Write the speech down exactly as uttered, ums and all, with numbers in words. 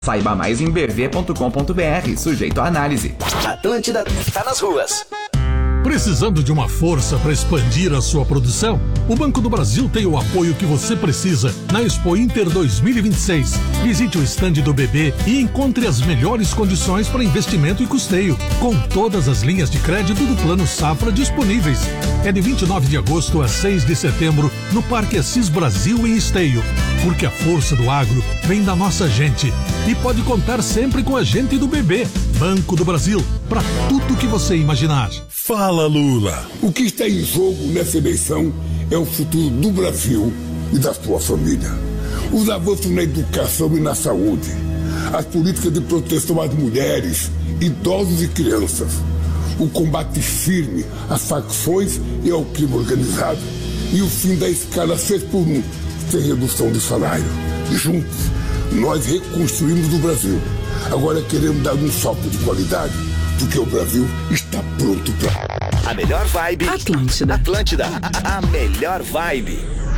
Saiba mais em b v ponto com ponto b r, sujeito à análise. Atlântida está nas ruas. Precisando de uma força para expandir a sua produção? O Banco do Brasil tem o apoio que você precisa na Expo Inter dois mil e vinte e seis. Visite o estande do B B e encontre as melhores condições para investimento e custeio, com todas as linhas de crédito do Plano Safra disponíveis. É de vinte e nove de agosto a seis de setembro no Parque Assis Brasil em Esteio. Porque a força do agro vem da nossa gente e pode contar sempre com a gente do B B. Banco do Brasil, para tudo que você imaginar. Fala, Lula. O que está em jogo nessa eleição é o futuro do Brasil e da sua família. Os avanços na educação e na saúde, as políticas de proteção às mulheres, idosos e crianças, o combate firme às facções e ao crime organizado e o fim da escala seis por um, sem redução de salário. Juntos, nós reconstruímos o Brasil. Agora queremos dar um salto de qualidade, porque o Brasil está pronto para... A melhor vibe. Atlântida. Atlântida. A, a melhor vibe.